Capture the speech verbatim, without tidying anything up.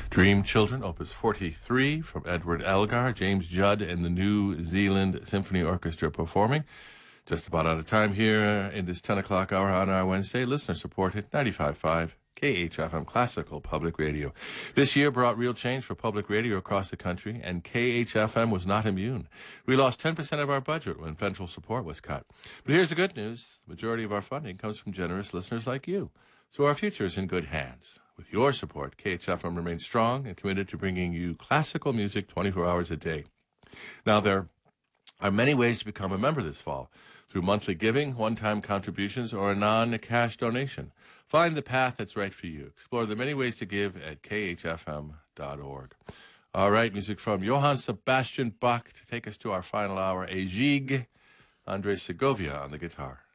Dream Children, Opus forty-three, from Edward Elgar, James Judd, and the New Zealand Symphony Orchestra performing. Just about out of time here in this ten o'clock hour on our Wednesday. Listener supported ninety-five point five K H F M Classical Public Radio. This year brought real change for public radio across the country, and K H F M was not immune. We lost ten percent of our budget when federal support was cut. But here's the good news. The majority of our funding comes from generous listeners like you. So our future is in good hands. With your support, K H F M remains strong and committed to bringing you classical music twenty-four hours a day. Now, there are many ways to become a member this fall, through monthly giving, one-time contributions, or a non-cash donation. Find the path that's right for you. Explore the many ways to give at k h f m dot org. All right, music from Johann Sebastian Bach to take us to our final hour. A Gigue, Andre Segovia on the guitar.